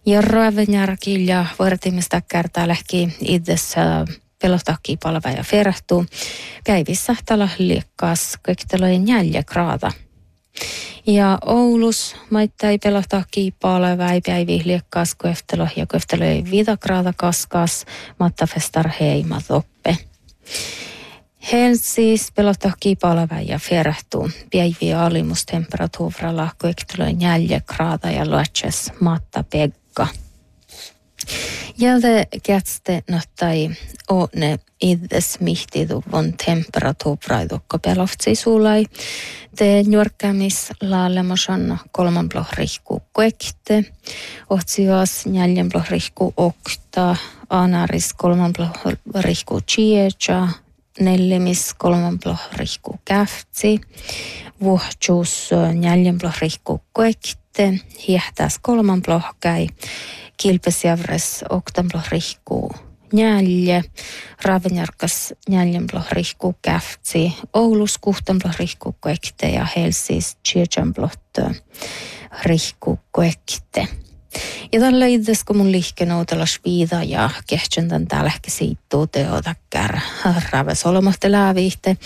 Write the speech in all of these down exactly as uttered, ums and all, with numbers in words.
Ja Raveniarki ja vuorotimista kertaa lähki itse pelotaki palve ja ferahtuu. Päivissä tällä liekkaas kaiktelojen jäljekraata. Ja Oulus maittai pelotaki palve ja päivi liekkaas koeftelo ja koeftelojen vidakraata kaskas mattafestar heima toppe. Helsis pelotaki palve ja ferahtuu. Päivi alimustemperatuuralla koeftalojen jäljekraata ja luotses matta pegga. Jälde kätste nottai åne iddes mihtiduvon temperatuurraidukko peloftsi sulai. Te njorkämis laalemosan kolman blohriku koekte. Otsias njäljen blohriku okta. Anaris kolman blohriku chiecha. Nellimis kolman blohriku käftsi. Vuhtsuus njäljen blohriku koekte. Hiehtäs kolman blohkai. Kilpesjävres oktanblohrihku njälje, Raveniarkas njäljenblohrihku käftsi, Oulus kuhtanblohrihku koekte ja Helsis tjejänblott rihku koekte. Ja tällä itse kun mun liikkeen outella sviida ja kehtsentän täällä ehkä siittuu teotakkär räväs olematta lääviihte.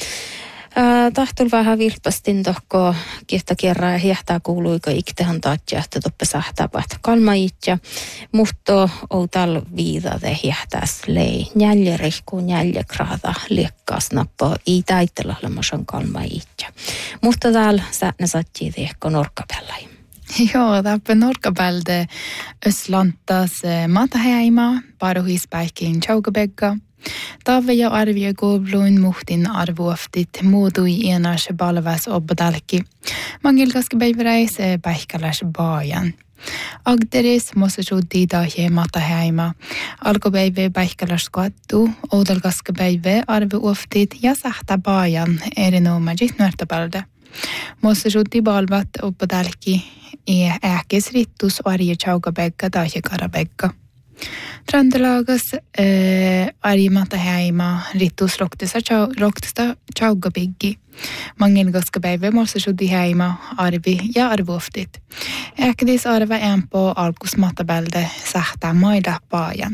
Tahtul vähän vilpastin tohko kiehtä kerran ja hiehtää kuuluiko iktehan taatja, että toppe sähtää päät kalmaitja. Mutta outal viidate hiehtääs lei. Njälje rihku, njälje kraata liekkaas nappo i täittellä lemmosan kalmaitja. Mutta täällä säännä sattii tehko norkapellai. Joo, täppä norkapelde Öslantas mataheima, paruhispäikin Tjaugabegga. Tave ja arvio goblun muhtin arvuoftit muutui enas balvas obbadalki. Mangilkaske päiväräis päihkäläs baajan. Agderis mosasuutti tahe mataheima. Alkopäivä päihkäläs kattu, oudalkaske päivä arvuoftit ja sähtä baajan erinomaiset nuortapalda. Mosasuutti balvat obbadalki ja äkes rittus arje Tjaugabegga tahe karabegga. Trandelagas äh, Arimata heima rittus roktista roktista Tjaugabeggi. Mangelgaska päivä mossasudi heima arvi ja arvuoftit. Äkdis arva empo alkus matabälde sähtää maida paajan.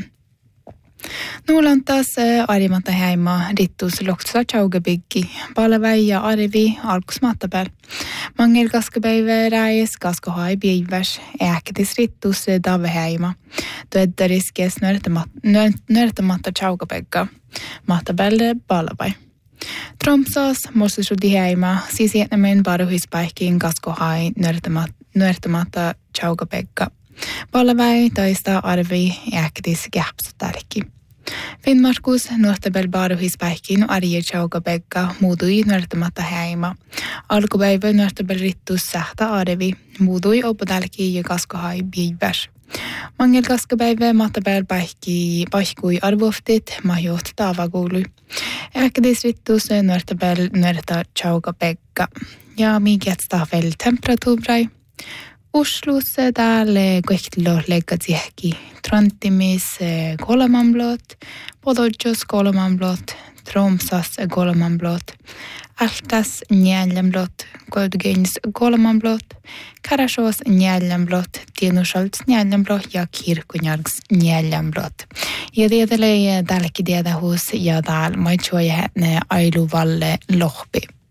Nuulantas äh, Arimata heima rittus roktista Tjaugabeggi. Palaväi ja arvi alkus matabäl. Mangelgaska päivä räis kaskohai päiväs äkdis rittus dave heima. Tueddariskes nörtämatta Tjaugabegga. Matabälle palavai. Tromsas mossasudi heima sisietnämen paruhispäihkin kaskohai nörtämatta Tjaugabegga. Palavai taista arvi äkdis käpsutärki. Finnmarkus nuortabel paruhispäihkin arje Tjaugabegga muutui nörtämatta heima. Alkupäivä nörtäbel rittus sähtä arvi muutui opodälki ja kaskohai päiväs. Mangelkaskapäivä matabel päihki paikui arvoftit mahjoht taavakuului. Äkdis rittus nörtäbel nörtä Tjaugabegga. Ja mikä stavel temperatuurai. Oslus täällä kohtelo leikkatsihki Trantimis kolmanblot, Podojos kolmanblot, Tromsas kolmanblot, Altas njäljenblot, Kodgöns kolmanblot, Karasjos njäljenblot, Tienusholts njäljenblot ja Kirkunjärgs njäljenblot. Ja tiedälle tälläkin tiedä hus ja täällä maitsuoja ne ailuvalle lohpi.